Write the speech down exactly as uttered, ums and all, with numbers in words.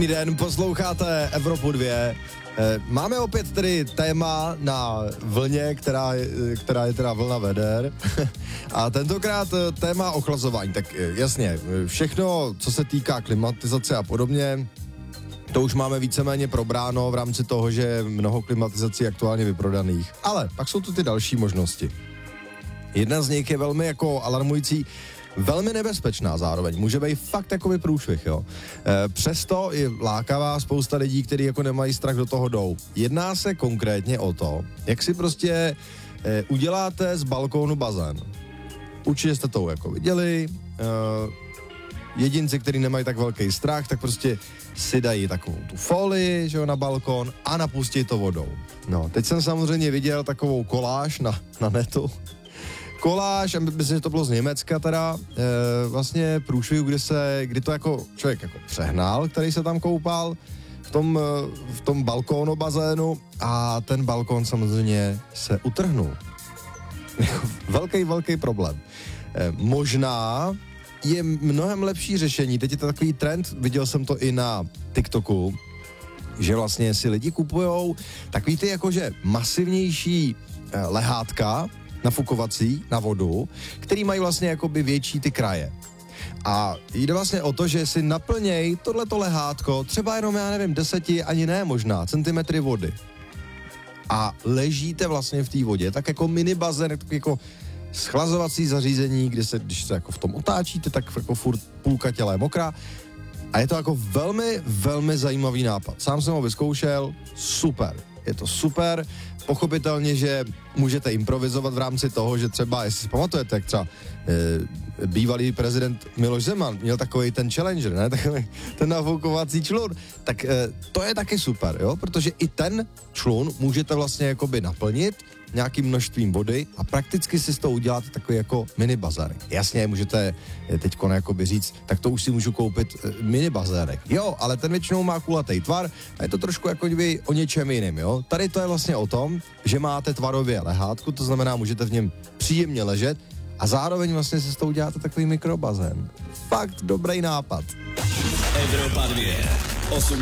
Dobrý den, posloucháte Evropu dva. Máme opět tedy téma na vlně, která je, která je teda vlna veder. A tentokrát téma ochlazování. Tak jasně, všechno, co se týká klimatizace a podobně, to už máme víceméně probráno v rámci toho, že je mnoho klimatizací aktuálně vyprodaných. Ale pak jsou tu ty další možnosti. Jedna z nich je velmi jako alarmující, velmi nebezpečná zároveň, může být fakt takový průšvih, jo. E, přesto je lákavá spousta lidí, kteří jako nemají strach, do toho jdou. Jedná se konkrétně o to, jak si prostě e, uděláte z balkónu bazén. Určitě jste to jako viděli, e, jedinci, kteří nemají tak velký strach, tak prostě si dají takovou tu folii, že jo, na balkón a napustí to vodou. No, teď jsem samozřejmě viděl takovou koláž na, na netu, koláž, a myslím, že to bylo z Německa teda, e, vlastně průšvihu, kdy se, kdy to jako člověk jako přehnal, který se tam koupal v tom, v tom balkónu bazénu a ten balkón samozřejmě se utrhnul. velký, velký problém. E, možná je mnohem lepší řešení, teď je to takový trend, viděl jsem to i na TikToku, že vlastně si lidi kupujou takový ty jakože masivnější e, lehátka, nafukovací na vodu, který mají vlastně jakoby větší ty kraje. A jde vlastně o to, že si naplněj tohleto lehátko, třeba jenom, já nevím, deseti, ani ne možná, centimetry vody. A ležíte vlastně v té vodě, tak jako mini bazén, tak jako schlazovací zařízení, kde se, když se jako v tom otáčíte, tak jako furt půlka těla je mokrá. A je to jako velmi, velmi zajímavý nápad. Sám jsem ho vyzkoušel, super. Je to super, pochopitelně, že můžete improvizovat v rámci toho, že třeba, jestli si pamatujete, jak třeba e, bývalý prezident Miloš Zeman měl takový ten challenger, ne, takový ten nafoukovací člun, tak e, to je taky super, jo, protože i ten člun můžete vlastně jakoby naplnit nějakým množstvím vody a prakticky si z toho uděláte takový jako mini bazének. Jasně, můžete teďko jakoby říct, tak to už si můžu koupit e, mini bazének. Jo, ale ten většinou má kulatý tvar a je to trošku jako kdyby o něčem jiným, jo. Tady to je vlastně o tom, že máte tvarově lehátku, to znamená, můžete v něm příjemně ležet a zároveň vlastně si z toho uděláte takový mikrobazén. Fakt dobrý nápad. Evropa dva.